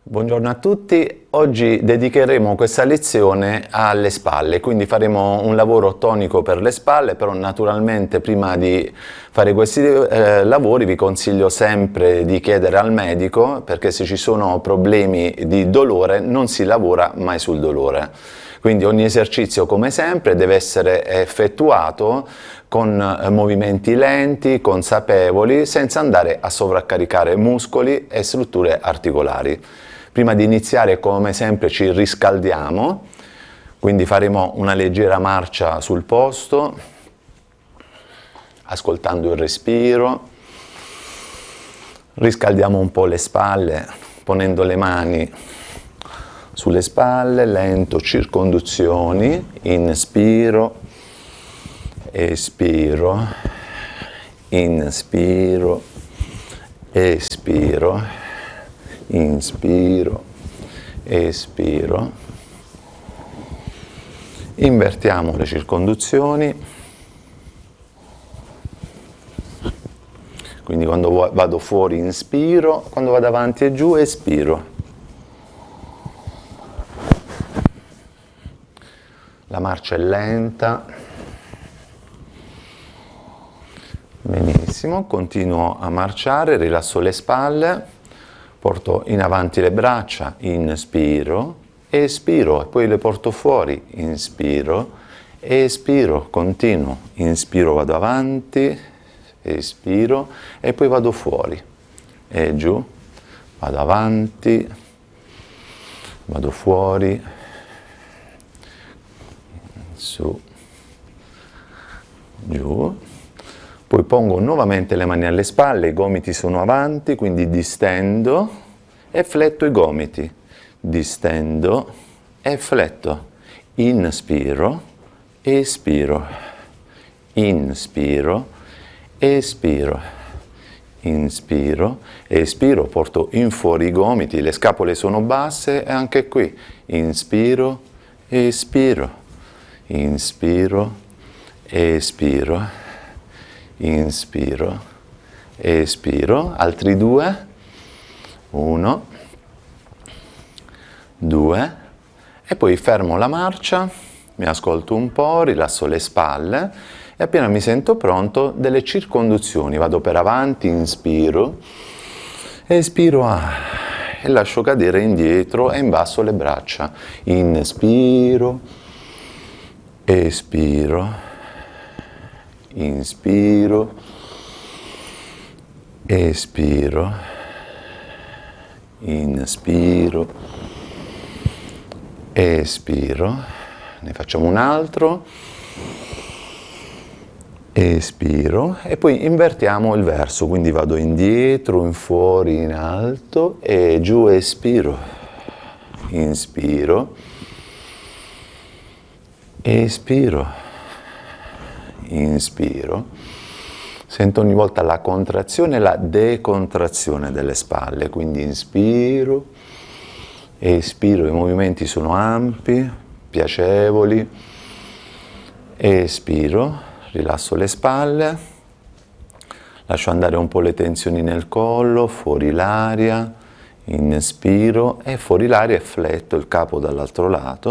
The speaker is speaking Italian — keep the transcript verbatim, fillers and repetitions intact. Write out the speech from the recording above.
Buongiorno a tutti, oggi dedicheremo questa lezione alle spalle, quindi faremo un lavoro tonico per le spalle, però naturalmente prima di fare questi eh, lavori vi consiglio sempre di chiedere al medico, perché se ci sono problemi di dolore non si lavora mai sul dolore. Quindi ogni esercizio, come sempre, deve essere effettuato con movimenti lenti, consapevoli, senza andare a sovraccaricare muscoli e strutture articolari. Prima di iniziare, come sempre, ci riscaldiamo, quindi faremo una leggera marcia sul posto, ascoltando il respiro. Riscaldiamo un po' le spalle, ponendo le mani sulle spalle, lento, circonduzioni, inspiro, espiro, inspiro, espiro, inspiro, espiro. Invertiamo le circonduzioni, quindi quando vado fuori inspiro, quando vado avanti e giù espiro. La marcia è lenta. Benissimo, continuo a marciare, rilasso le spalle, porto in avanti le braccia, inspiro, espiro e poi le porto fuori, inspiro, espiro, continuo, inspiro, vado avanti, espiro e poi vado fuori e giù, vado avanti, vado fuori, su, giù. Poi pongo nuovamente le mani alle spalle, i gomiti sono avanti, quindi distendo e fletto i gomiti, distendo e fletto, inspiro, espiro, inspiro, espiro, inspiro, espiro, porto in fuori i gomiti, le scapole sono basse e anche qui, inspiro, espiro, inspiro, espiro, inspiro, espiro, altri due, uno, due, e poi fermo la marcia, mi ascolto un po', rilasso le spalle e appena mi sento pronto delle circonduzioni, vado per avanti, inspiro, espiro ah, e lascio cadere indietro e imbasso le braccia, inspiro, espiro, inspiro, espiro, inspiro, espiro, ne facciamo un altro, espiro e poi invertiamo il verso, quindi vado indietro, in fuori, in alto e giù, espiro, inspiro, espiro, inspiro, sento ogni volta la contrazione e la decontrazione delle spalle, quindi inspiro, espiro, i movimenti sono ampi, piacevoli, espiro, rilasso le spalle, lascio andare un po' le tensioni nel collo, fuori l'aria, inspiro e fuori l'aria e fletto il capo dall'altro lato.